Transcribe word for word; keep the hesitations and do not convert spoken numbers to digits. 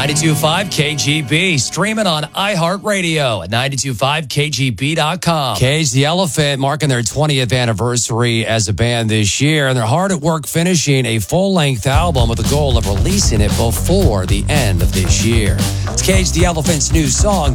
ninety-two point five K G B, streaming on iHeartRadio at ninety-two point five K G B dot com. Cage the Elephant marking their twentieth anniversary as a band this year, and they're hard at work finishing a full-length album with the goal of releasing it before the end of this year. It's Cage the Elephant's new song,